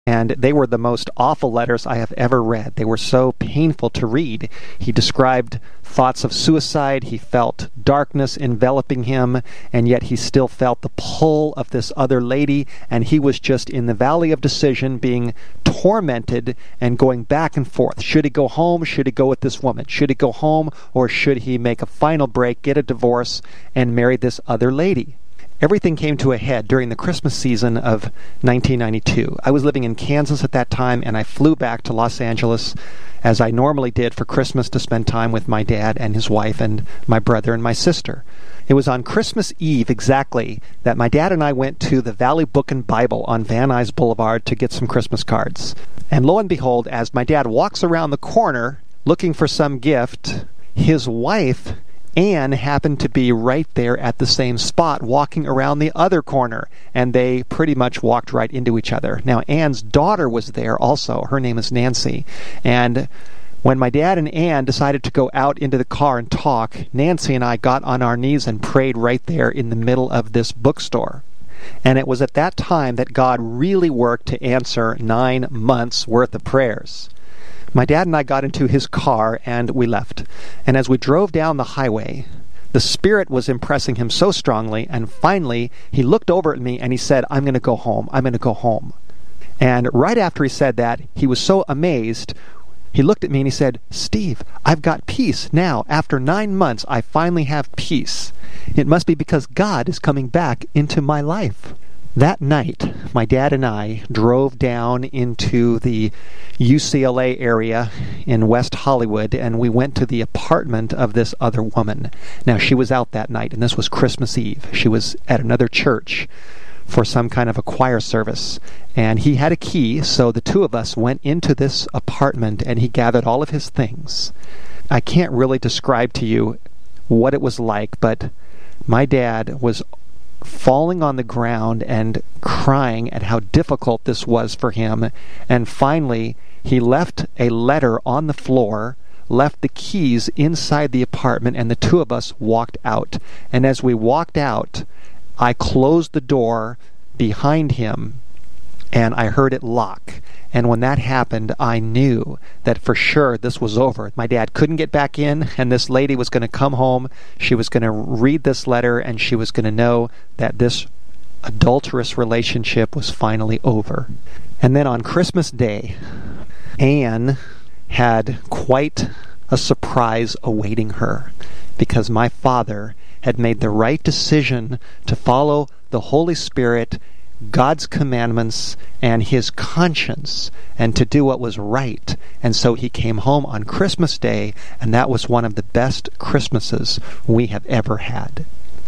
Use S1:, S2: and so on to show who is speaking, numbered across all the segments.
S1: And they were the most awful letters I have ever read. They were so painful to read. He described thoughts of suicide. He felt darkness enveloping him, and yet he still felt the pull of this other lady, and he was just in the valley of decision, being tormented and going back and forth. Should he go home? Should he go with this woman? Should he go home, or should he make a final break, get a divorce, and marry this other lady? Everything came to a head during the Christmas season of 1992. I was living in Kansas at that time, and I flew back to Los Angeles, as I normally did for Christmas, to spend time with my dad and his wife and my brother and my sister. It was on Christmas Eve exactly that my dad and I went to the Valley Book and Bible on Van Nuys Boulevard to get some Christmas cards. And lo and behold, as my dad walks around the corner looking for some gift, his wife Anne happened to be right there at the same spot, walking around the other corner, and they pretty much walked right into each other. Now, Anne's daughter was there also. Her name is Nancy. And when my dad and Anne decided to go out into the car and talk, Nancy and I got on our knees and prayed right there in the middle of this bookstore. And it was at that time that God really worked to answer 9 months' worth of prayers. My dad and I got into his car and we left. And as we drove down the highway, the Spirit was impressing him so strongly, and finally he looked over at me and he said, "I'm going to go home. I'm going to go home." And right after he said that, he was so amazed. He looked at me and he said, "Steve, I've got peace now. After 9 months, I finally have peace. It must be because God is coming back into my life." That night, my dad and I drove down into the UCLA area in West Hollywood, and we went to the apartment of this other woman. Now, she was out that night, and this was Christmas Eve. She was at another church for some kind of a choir service, and he had a key, so the two of us went into this apartment, and he gathered all of his things. I can't really describe to you what it was like, but my dad was falling on the ground and crying at how difficult this was for him. And finally, he left a letter on the floor, left the keys inside the apartment, and the two of us walked out. And as we walked out, I closed the door behind him, and I heard it lock. And when that happened, I knew that for sure this was over. My dad couldn't get back in, and this lady was going to come home. She was going to read this letter, and she was going to know that this adulterous relationship was finally over. And then on Christmas Day, Anne had quite a surprise awaiting her, because my father had made the right decision to follow the Holy Spirit, God's commandments, and his conscience, and to do what was right. And so he came home on Christmas Day, and that was one of the best Christmases we have ever had.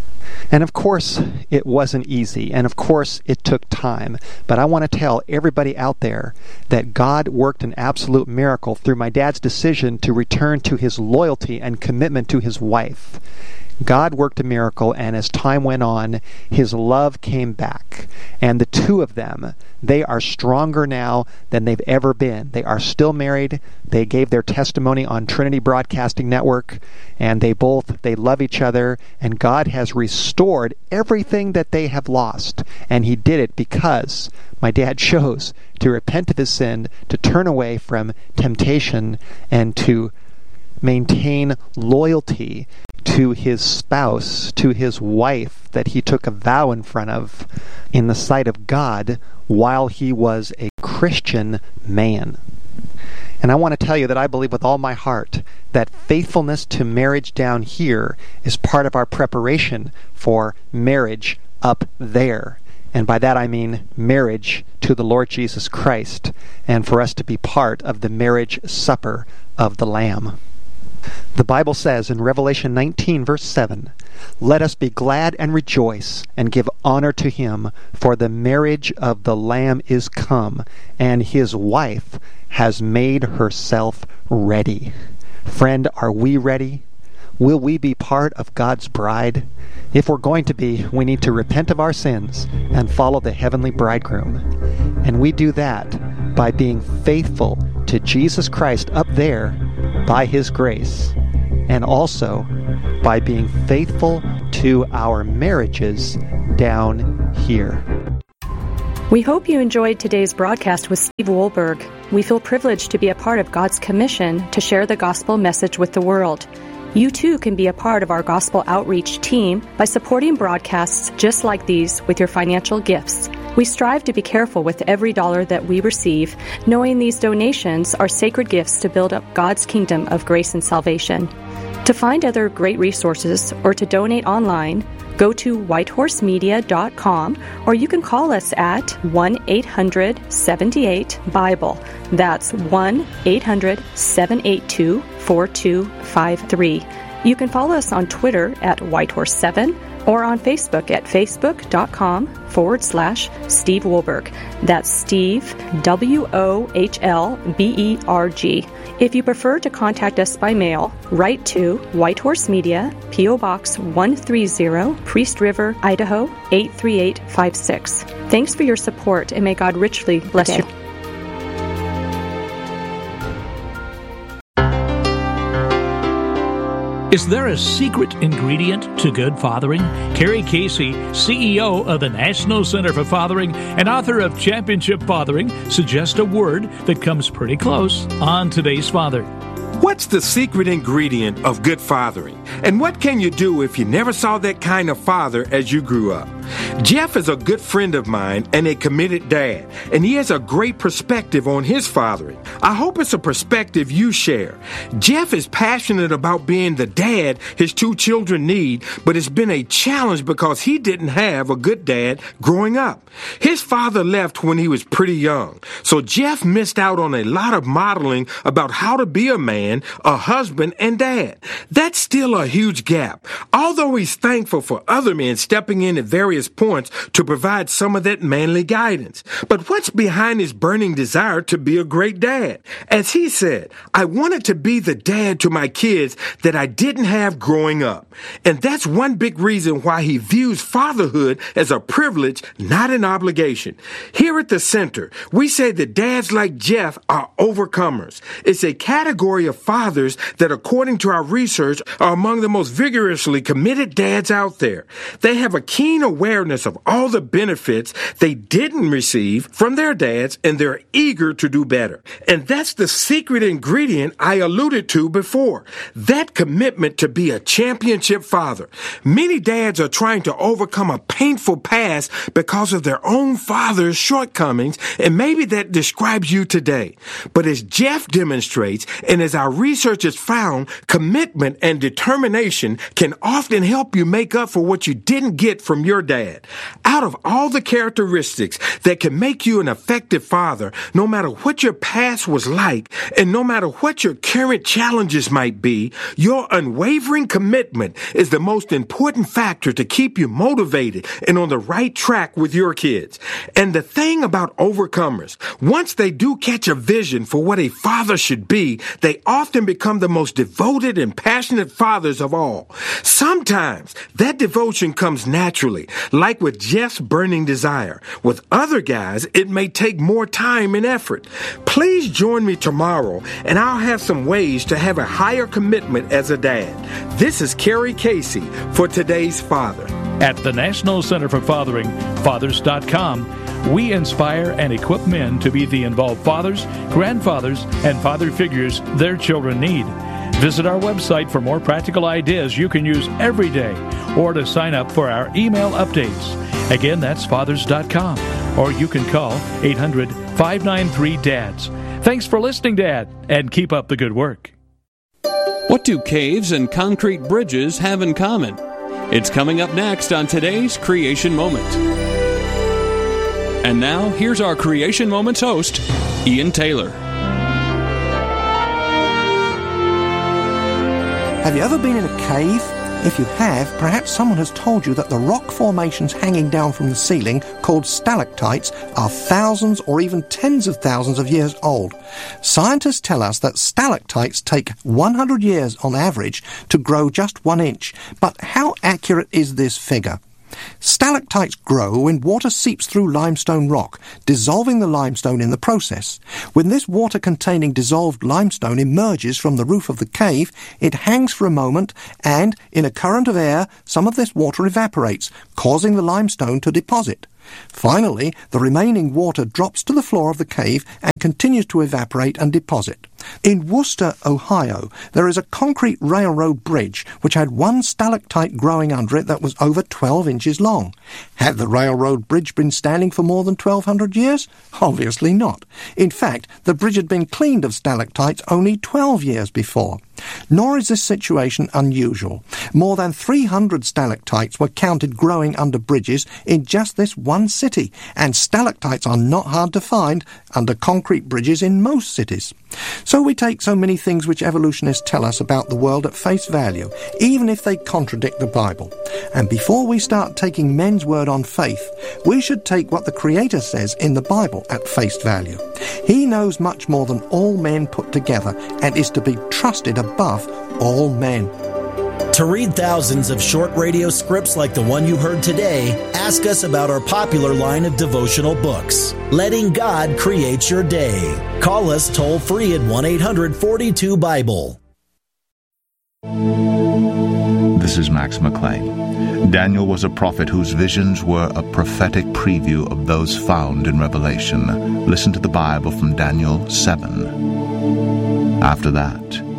S1: And of course, it wasn't easy, and of course, it took time. But I want to tell everybody out there that God worked an absolute miracle through my dad's decision to return to his loyalty and commitment to his wife. God worked a miracle, and as time went on, his love came back. And the two of them, they are stronger now than they've ever been. They are still married. They gave their testimony on Trinity Broadcasting Network, and they love each other, and God has restored everything that they have lost. And he did it because my dad chose to repent of his sin, to turn away from temptation, and to maintain loyalty to his spouse, to his wife that he took a vow in front of in the sight of God while he was a Christian man. And I want to tell you that I believe with all my heart that faithfulness to marriage down here is part of our preparation for marriage up there. And by that I mean marriage to the Lord Jesus Christ, and for us to be part of the marriage supper of the Lamb. The Bible says in Revelation 19, verse 7, "Let us be glad and rejoice and give honor to him, for the marriage of the Lamb is come, and his wife has made herself ready." Friend, are we ready? Will we be part of God's bride? If we're going to be, we need to repent of our sins and follow the heavenly bridegroom. And we do that by being faithful to Jesus Christ up there by his grace, and also by being faithful to our marriages down here.
S2: We hope you enjoyed today's broadcast with Steve Wohlberg. We feel privileged to be a part of God's commission to share the gospel message with the world. You too can be a part of our gospel outreach team by supporting broadcasts just like these with your financial gifts. We strive to be careful with every dollar that we receive, knowing these donations are sacred gifts to build up God's kingdom of grace and salvation. To find other great resources or to donate online, go to whitehorsemedia.com, or you can call us at 1-800-78-BIBLE. That's 1-800-782-4253. You can follow us on Twitter at Whitehorse7 or on Facebook at facebook.com/Steve Wohlberg. That's Steve, Wohlberg. If you prefer to contact us by mail, write to Whitehorse Media, P.O. Box 130, Priest River, Idaho 83856. Thanks for your support, and may God richly bless you.
S3: Is there a secret ingredient to good fathering? Carrie Casey, CEO of the National Center for Fathering and author of Championship Fathering, suggests a word that comes pretty close on today's Father.
S4: What's the secret ingredient of good fathering? And what can you do if you never saw that kind of father as you grew up? Jeff is a good friend of mine and a committed dad, and he has a great perspective on his fathering. I hope it's a perspective you share. Jeff is passionate about being the dad his two children need, but it's been a challenge because he didn't have a good dad growing up. His father left when he was pretty young, so Jeff missed out on a lot of modeling about how to be a man, a husband, and dad. That's still a huge gap, although he's thankful for other men stepping in at various points to provide some of that manly guidance. But what's behind his burning desire to be a great dad? As he said, I wanted to be the dad to my kids that I didn't have growing up. And that's one big reason why he views fatherhood as a privilege, not an obligation. Here at the center, we say that dads like Jeff are overcomers. It's a category of fathers that, according to our research, are among the most vigorously committed dads out there. They have a keen awareness of all the benefits they didn't receive from their dads, and they're eager to do better. And that's the secret ingredient I alluded to before, that commitment to be a championship father. Many dads are trying to overcome a painful past because of their own father's shortcomings, and maybe that describes you today. But as Jeff demonstrates, and as our research has found, commitment and determination can often help you make up for what you didn't get from your dad. Out of all the characteristics that can make you an effective father, no matter what your past was like, and no matter what your current challenges might be, your unwavering commitment is the most important factor to keep you motivated and on the right track with your kids. And the thing about overcomers, once they do catch a vision for what a father should be, they often become the most devoted and passionate fathers of all. Sometimes that devotion comes naturally, like with Jeff's burning desire. With other guys, it may take more time and effort. Please join me tomorrow, and I'll have some ways to have a higher commitment as a dad. This is Carrie Casey for today's Father.
S3: At the National Center for Fathering, fathers.com, we inspire and equip men to be the involved fathers, grandfathers, and father figures their children need. Visit our website for more practical ideas you can use every day, or to sign up for our email updates. Again, that's fathers.com, or you can call 800-593-DADS. Thanks for listening, Dad, and keep up the good work.
S5: What do caves and concrete bridges have in common? It's coming up next on today's Creation Moment. And now, here's our Creation Moments host, Ian Taylor.
S6: Have you ever been in a cave? If you have, perhaps someone has told you that the rock formations hanging down from the ceiling, called stalactites, are thousands or even tens of thousands of years old. Scientists tell us that stalactites take 100 years on average to grow just 1 inch. But how accurate is this figure? Stalactites grow when water seeps through limestone rock, dissolving the limestone in the process. When this water-containing dissolved limestone emerges from the roof of the cave, it hangs for a moment, and, in a current of air, some of this water evaporates, causing the limestone to deposit. Finally, the remaining water drops to the floor of the cave and continues to evaporate and deposit. In Wooster, Ohio, there is a concrete railroad bridge which had one stalactite growing under it that was over 12 inches long. Had the railroad bridge been standing for more than 1,200 years? Obviously not. In fact, the bridge had been cleaned of stalactites only 12 years before. Nor is this situation unusual. More than 300 stalactites were counted growing under bridges in just this one city, and stalactites are not hard to find under concrete bridges in most cities. So we take so many things which evolutionists tell us about the world at face value, even if they contradict the Bible. And before we start taking men's word on faith, we should take what the Creator says in the Bible at face value. He knows much more than all men put together and is to be trusted above all men.
S7: To read thousands of short radio scripts like the one you heard today, ask us about our popular line of devotional books, Letting God Create Your Day. Call us toll-free at 1-800-42-BIBLE.
S8: This is Max McLean. Daniel was a prophet whose visions were a prophetic preview of those found in Revelation. Listen to the Bible from Daniel 7. After that,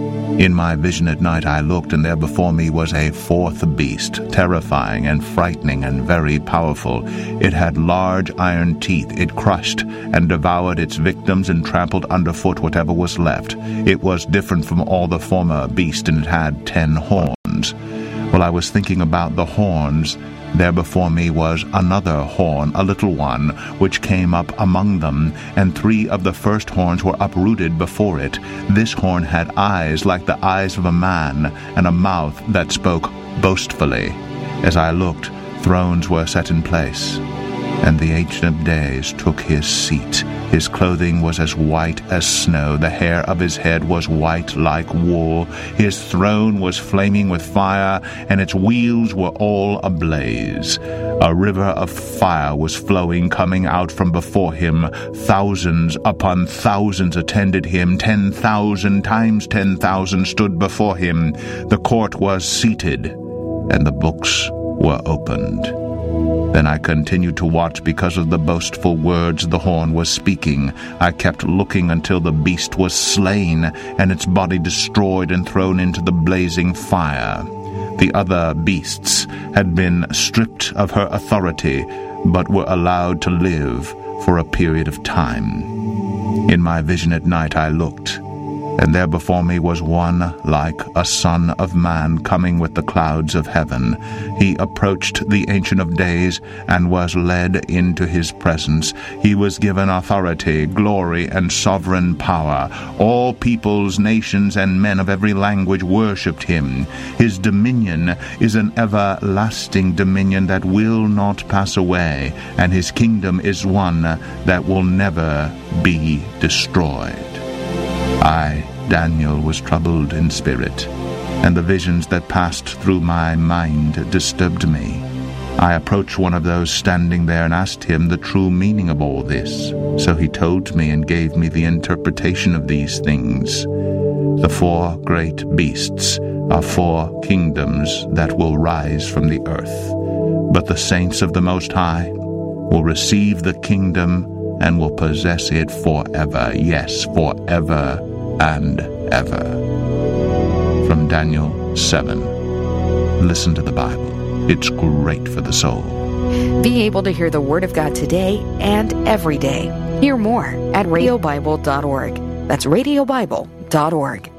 S8: in my vision at night I looked, and there before me was a fourth beast, terrifying and frightening and very powerful. It had large iron teeth. It crushed and devoured its victims and trampled underfoot whatever was left. It was different from all the former beasts, and it had 10 horns. While I was thinking about the horns, there before me was another horn, a little one, which came up among them, and 3 of the first horns were uprooted before it. This horn had eyes like the eyes of a man, and a mouth that spoke boastfully. As I looked, thrones were set in place, and the Ancient of Days took his seat. His clothing was as white as snow. The hair of his head was white like wool. His throne was flaming with fire, and its wheels were all ablaze. A river of fire was flowing, coming out from before him. Thousands upon thousands attended him. 10,000 times 10,000 stood before him. The court was seated, and the books were opened. Then I continued to watch because of the boastful words the horn was speaking. I kept looking until the beast was slain, and its body destroyed and thrown into the blazing fire. The other beasts had been stripped of her authority, but were allowed to live for a period of time. In my vision at night I looked, and there before me was one like a son of man coming with the clouds of heaven. He approached the Ancient of Days and was led into his presence. He was given authority, glory, and sovereign power. All peoples, nations, and men of every language worshipped him. His dominion is an everlasting dominion that will not pass away, and his kingdom is one that will never be destroyed. I, Daniel, was troubled in spirit, and the visions that passed through my mind disturbed me. I approached one of those standing there and asked him the true meaning of all this. So he told me and gave me the interpretation of these things. The 4 great beasts are 4 kingdoms that will rise from the earth, but the saints of the Most High will receive the kingdom and will possess it forever. Yes, forever and ever. From Daniel 7. Listen to the Bible. It's great for the soul.
S9: Be able to hear the Word of God today and every day. Hear more at radiobible.org. That's radiobible.org.